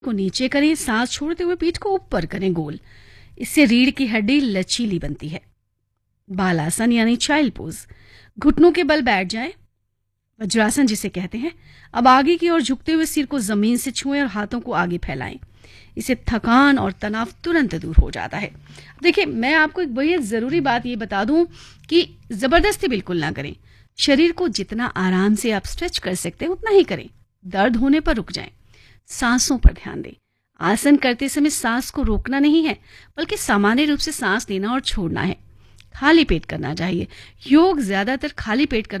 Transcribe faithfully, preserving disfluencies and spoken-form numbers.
को नीचे करें, सांस छोड़ते हुए पीठ को ऊपर करें गोल। इससे रीढ़ की हड्डी लचीली बनती है। बालासन यानी चाइल्ड पोज, घुटनों के बल बैठ जाएं, वज्रासन जिसे कहते हैं। अब आगे की ओर झुकते हुए सिर को जमीन से छुएं और हाथों को आगे फैलाएं। इससे थकान और तनाव तुरंत दूर हो जाता है। देखिए, मैं आपको एक बेहद ज़रूरी बात ये बता दूं कि ज़बरदस्ती बिल्कुल ना करें। शरीर को जितना आराम से आप स्ट्रेच कर सकते हैं उतना ही करें। दर्द होने पर रुक जाएं। सांसों पर ध्यान दें। आसन करते समय सांस को रोकना नहीं है, बल्कि सामान्य रूप से सांस लेना और छोड़ना है। खाली पेट करना चाहिए। योग ज्यादातर खाली पेट करना